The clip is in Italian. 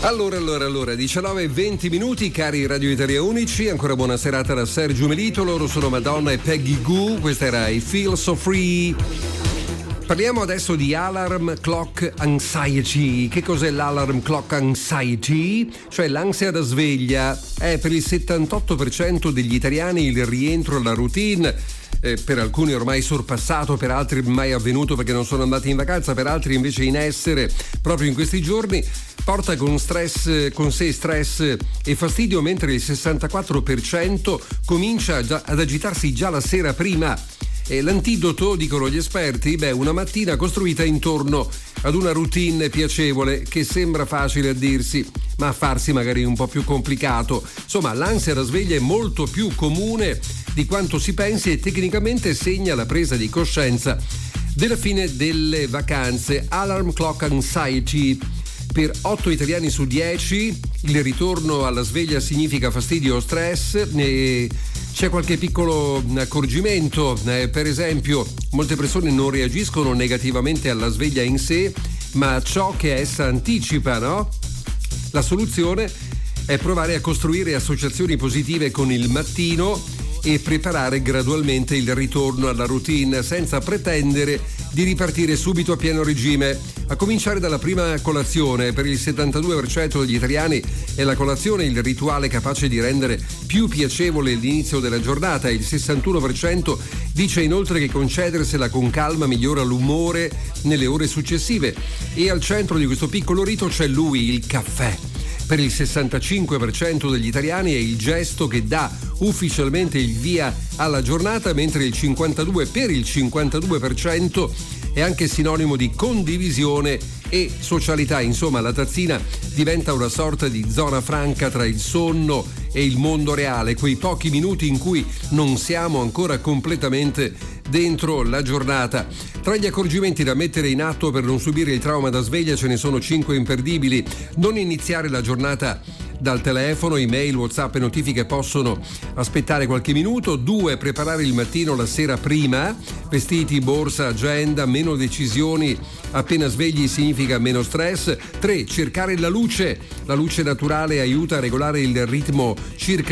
Allora, 19:20 minuti, cari Radio Italia Unici, ancora buona serata da Sergio Melito, loro sono Madonna e Peggy Goo, questa era I Feel So Free. Parliamo adesso di Alarm Clock Anxiety. Che cos'è l'Alarm Clock Anxiety? Cioè l'ansia da sveglia. È per il 78% degli italiani il rientro alla routine. Per alcuni ormai sorpassato, per altri mai avvenuto perché non sono andati in vacanza, per altri invece in essere proprio in questi giorni, porta con sé stress e fastidio, mentre il 64% comincia ad agitarsi già la sera prima. E l'antidoto, dicono gli esperti, una mattina costruita intorno ad una routine piacevole, che sembra facile a dirsi, ma a farsi magari un po' più complicato. Insomma, l'ansia da sveglia è molto più comune di quanto si pensi e tecnicamente segna la presa di coscienza della fine delle vacanze. Alarm Clock Anxiety. Per 8 italiani su 10 il ritorno alla sveglia significa fastidio o stress. C'è qualche piccolo accorgimento, per esempio molte persone non reagiscono negativamente alla sveglia in sé, ma a ciò che essa anticipa, no? La soluzione è provare a costruire associazioni positive con il mattino e preparare gradualmente il ritorno alla routine senza pretendere di ripartire subito a pieno regime, a cominciare dalla prima colazione. Per il 72% degli italiani è la colazione il rituale capace di rendere più piacevole l'inizio della giornata. Il 61% dice inoltre che concedersela con calma migliora l'umore nelle ore successive, e al centro di questo piccolo rito c'è lui, il caffè. Per il 65% degli italiani è il gesto che dà ufficialmente il via alla giornata, mentre per il 52% è anche sinonimo di condivisione e socialità. Insomma, la tazzina diventa una sorta di zona franca tra il sonno e il mondo reale, quei pochi minuti in cui non siamo ancora completamente dentro la giornata. Tra gli accorgimenti da mettere in atto per non subire il trauma da sveglia ce ne sono 5 imperdibili. Non iniziare la giornata dal telefono, email, WhatsApp e notifiche possono aspettare qualche minuto. 2. Preparare il mattino la sera prima, vestiti, borsa, agenda, meno decisioni appena svegli significa meno stress. 3. Cercare la luce naturale aiuta a regolare il ritmo circadiano